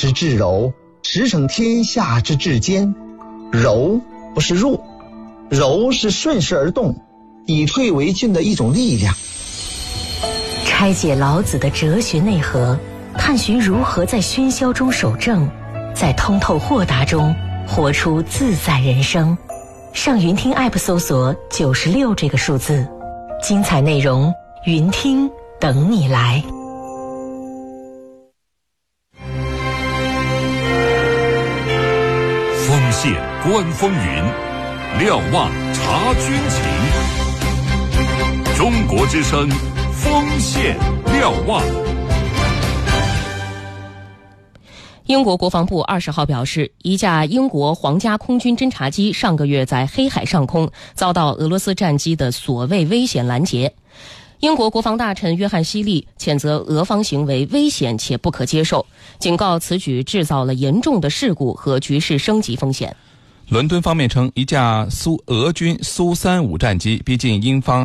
之至柔，驰骋天下之至坚。柔不是弱，柔是顺势而动，以退为进的一种力量。 拆解老子的哲学内核，探寻如何在喧嚣中守正，在通透豁达中活出自在人生。上云听 App 搜索96这个数字，精彩内容云听等你来。 锋线观风云，瞭望察军情。中国之声，锋线瞭望。 英国国防部20号表示，一架英国皇家空军侦察机上个月在黑海上空遭到俄罗斯战机的所谓危险拦截。英国国防大臣约翰希利谴责俄方行为危险且不可接受，警告此举制造了严重的事故和局势升级风险。 伦敦方面称，一架俄军苏35战机逼近英方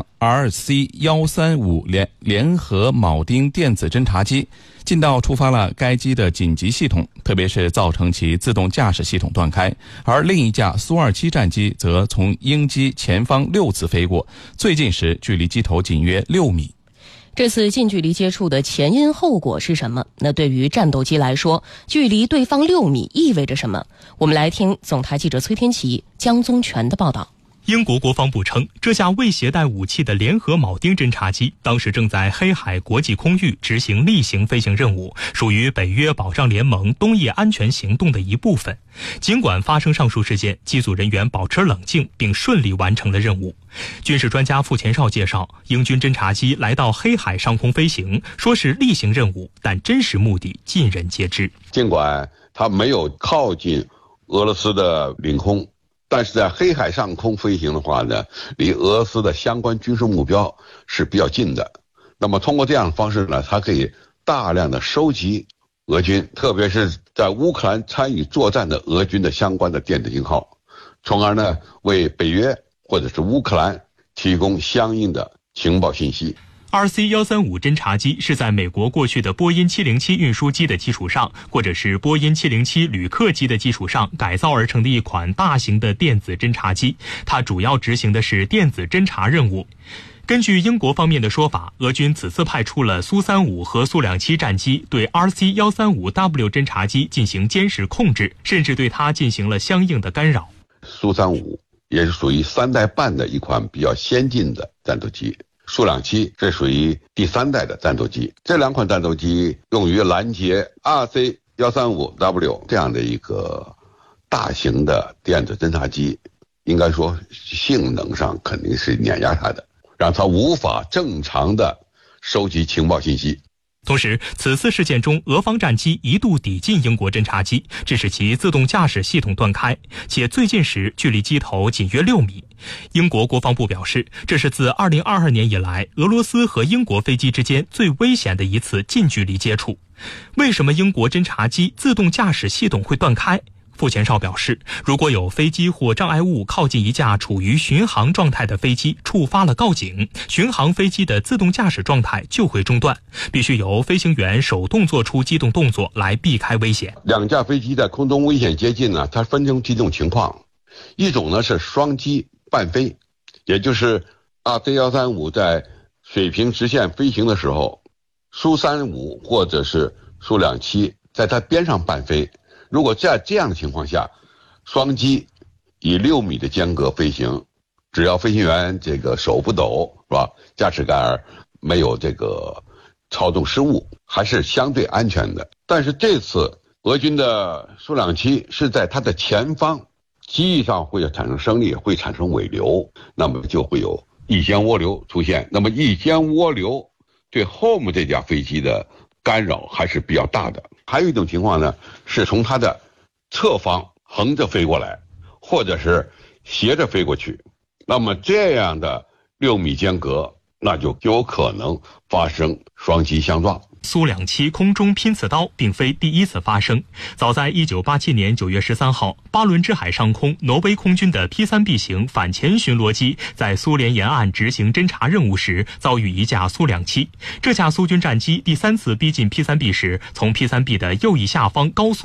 RC-135 联合铆钉电子侦察机，近到触发了该机的紧急系统，特别是造成其自动驾驶系统断开。而另一架苏27战机则从英机前方6次飞过，最近时距离机头仅约6米。 这次近距离接触的前因后果是什么？那对于战斗机来说，距离对方6米意味着什么？我们来听总台记者崔天琪、江宗全的报道。 英国国防部称，这架未携带武器的联合铆钉侦察机当时正在黑海国际空域执行例行飞行任务，属于北约保障联盟东翼安全行动的一部分。尽管发生上述事件，机组人员保持冷静并顺利完成了任务。军事专家傅前绍介绍，英军侦察机来到黑海上空飞行，说是例行任务，但真实目的尽人皆知。 尽管它没有靠近俄罗斯的领空，但是在黑海上空飞行的话呢，离俄罗斯的相关军事目标是比较近的。那么通过这样的方式呢，它可以大量的收集俄军，特别是在乌克兰参与作战的俄军的相关的电子信号，从而呢为北约或者是乌克兰提供相应的情报信息。 RC-135侦察机是在美国过去的波音707运输机的基础上，或者是波音707旅客机的基础上改造而成的一款大型的电子侦察机，它主要执行的是电子侦察任务。根据英国方面的说法，俄军此次派出了苏35和苏27战机对 RC-135W 侦察机进行监视控制，甚至对它进行了相应的干扰。 苏35也是属于3代半的一款比较先进的战斗机，苏27这属于第3代的战斗机。这2款战斗机用于拦截 RC-135W 这样的一个大型的电子侦察机，应该说性能上肯定是碾压它的，让它无法正常的收集情报信息。 同时，此次事件中，俄方战机一度抵近英国侦察机，致使其自动驾驶系统断开，且最近时距离机头仅约6米。英国国防部表示，这是自2022年以来俄罗斯和英国飞机之间最危险的一次近距离接触。为什么英国侦察机自动驾驶系统会断开？傅前绍表示，如果有飞机或障碍物靠近一架处于巡航状态的飞机，触发了告警，巡航飞机的自动驾驶状态就会中断，必须由飞行员手动做出机动动作来避开危险。 2架飞机在空中危险接近呢，它分成几种情况，一种呢是双机伴飞，也就是 RC-135 在水平直线飞行的时候，苏35或者是苏27在它边上伴飞。如果在这样的情况下，双机以6米的间隔飞行，只要飞行员这个手不抖，是吧？驾驶杆没有这个操纵失误，还是相对安全的。但是这次俄军的苏27是在它的前方，机翼上会产生升力，会产生尾流，那么就会有翼尖涡流出现。那么翼尖涡流对后面这架飞机的干扰还是比较大的。还有一种情况呢，是从它的侧方横着飞过来，或者是斜着飞过去，那么这样的6米间隔，那就有可能发生双机相撞。 苏27空中拼刺刀并非第一次发生，早在1987年9月13号，巴伦支海上空，挪威空军的 P3B 型反潜巡逻机在苏联沿岸执行侦察任务时，遭遇一架苏27。这架苏军战机第3次逼近 P3B 时，从 P3B 的右翼下方高速